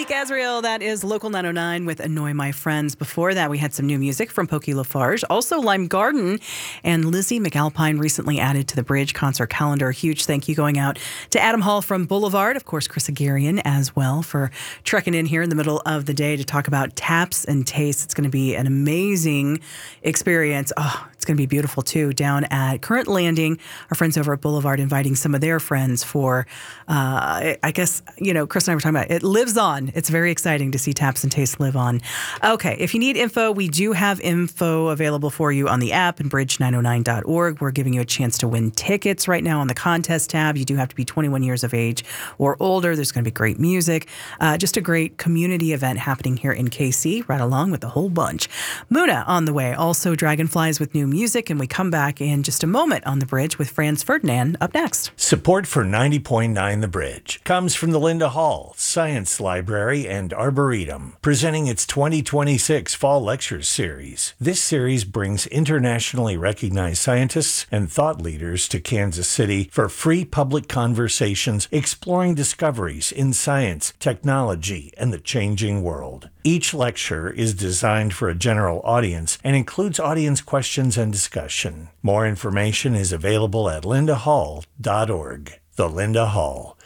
Malik Azrael, that is Local 909 with Annoy My Friends. Before that, we had some new music from Pokey Lafarge, also Lime Garden, and Lizzie McAlpine recently added to the Bridge concert calendar. A huge thank you going out to Adam Hall from Boulevard, of course, Chris Agarian as well for trekking in here in the middle of the day to talk about taps and tastes. It's going to be an amazing experience. Oh, it's going to be beautiful too down at Current Landing. Our friends over at Boulevard inviting some of their friends for, I guess, Chris and I were talking about it lives on. It's very exciting to see Taps and Tastes live on. Okay, if you need info, we do have info available for you on the app and bridge909.org. We're giving you a chance to win tickets right now on the contest tab. You do have to be 21 years of age or older. There's going to be great music. Just a great community event happening here in KC, right along with the whole bunch. Muna on the way. Also Dragonflies with new music, and we come back in just a moment on The Bridge with Franz Ferdinand up next. Support for 90.9 The Bridge comes from the Linda Hall Science Library and Arboretum, presenting its 2026 Fall Lectures Series. This series brings internationally recognized scientists and thought leaders to Kansas City for free public conversations exploring discoveries in science, technology, and the changing world. Each lecture is designed for a general audience and includes audience questions and discussion. More information is available at lindahall.org. The Linda Hall,